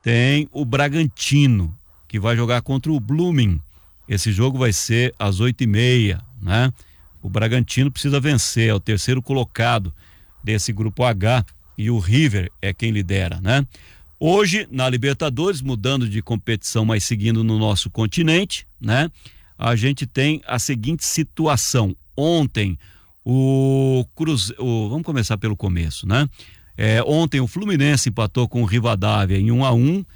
tem o Bragantino, que vai jogar contra o Blooming. Esse jogo vai ser às 8h30, né? O Bragantino precisa vencer, é o terceiro colocado desse grupo H e o River é quem lidera, né? Hoje, na Libertadores, mudando de competição, mas seguindo no nosso continente, né? A gente tem a seguinte situação. Ontem, vamos começar pelo começo, né? Ontem o Fluminense empatou com o Rivadavia em 1-1.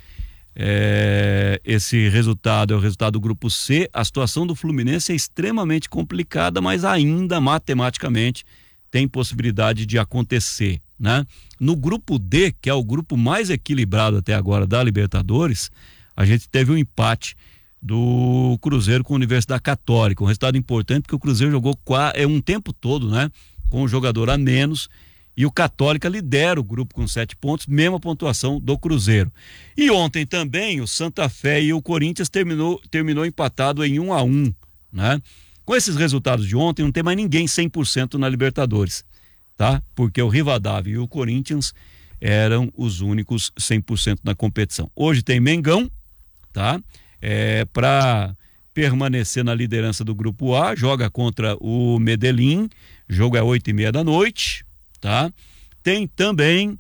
Esse resultado é o resultado do grupo C. A situação do Fluminense é extremamente complicada, mas ainda matematicamente tem possibilidade de acontecer, né? No grupo D, que é o grupo mais equilibrado até agora da Libertadores, a gente teve um empate do Cruzeiro com a Universidade Católica, um resultado importante porque o Cruzeiro jogou um tempo todo, né, com um jogador a menos, e o Católica lidera o grupo com 7 pontos, mesma pontuação do Cruzeiro. E ontem também o Santa Fé e o Corinthians terminou empatado em 1-1, né? Com esses resultados de ontem não tem mais ninguém 100% na Libertadores, tá? Porque o Rivadavia e o Corinthians eram os únicos 100% na competição. Hoje tem Mengão, tá? Para permanecer na liderança do grupo A, joga contra o Medellín, jogo é 8h30 da noite, tá? Tem também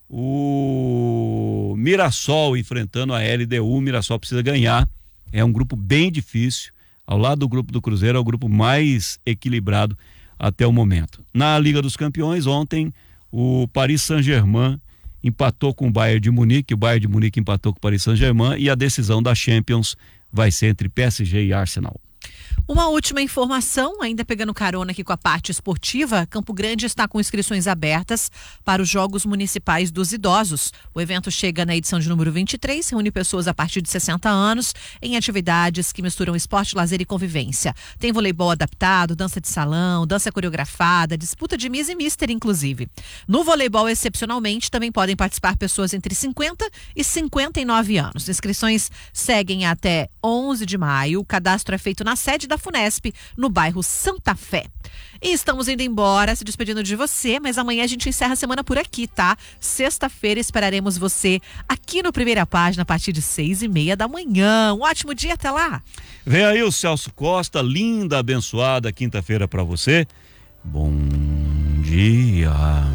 o Mirassol enfrentando a LDU. O Mirassol precisa ganhar, é um grupo bem difícil, ao lado do grupo do Cruzeiro é o grupo mais equilibrado até o momento. Na Liga dos Campeões, ontem o Paris Saint-Germain empatou com o Bayern de Munique, o Bayern de Munique empatou com o Paris Saint-Germain, e a decisão da Champions vai ser entre PSG e Arsenal. Uma última informação, ainda pegando carona aqui com a parte esportiva, Campo Grande está com inscrições abertas para os Jogos Municipais dos Idosos. O evento chega na edição de número 23, reúne pessoas a partir de 60 anos em atividades que misturam esporte, lazer e convivência. Tem voleibol adaptado, dança de salão, dança coreografada, disputa de Miss e Mister, inclusive. No voleibol, excepcionalmente, também podem participar pessoas entre 50 e 59 anos. Inscrições seguem até 11 de maio. O cadastro é feito na sede da FUNESP, no bairro Santa Fé. E estamos indo embora, se despedindo de você, mas amanhã a gente encerra a semana por aqui, tá? Sexta-feira esperaremos você aqui no Primeira Página a partir de 6h30 da manhã. Um ótimo dia, até lá! Vem aí o Celso Costa, linda, abençoada quinta-feira pra você. Bom dia!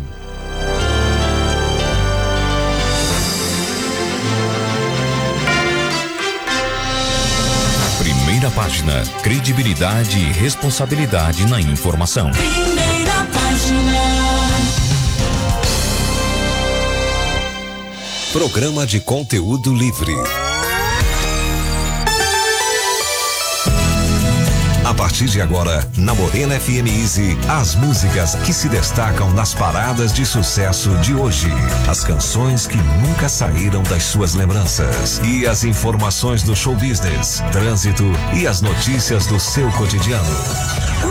Primeira Página, credibilidade e responsabilidade na informação. Primeira Página. Programa de conteúdo livre. A partir de agora, na Morena FM Easy, as músicas que se destacam nas paradas de sucesso de hoje. As canções que nunca saíram das suas lembranças. E as informações do show business, trânsito e as notícias do seu cotidiano.